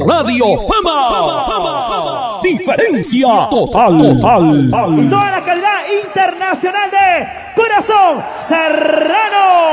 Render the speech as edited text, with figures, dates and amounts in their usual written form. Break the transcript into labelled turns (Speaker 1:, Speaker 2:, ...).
Speaker 1: Radio Fama. Diferencia total.
Speaker 2: Y toda la calidad internacional de Corazón Serrano.